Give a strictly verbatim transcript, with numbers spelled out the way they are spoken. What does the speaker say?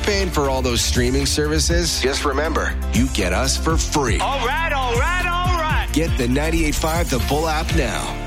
paying for all those streaming services, just remember, you get us for free. All right, all right, all right. Get the ninety-eight point five The Bull app now.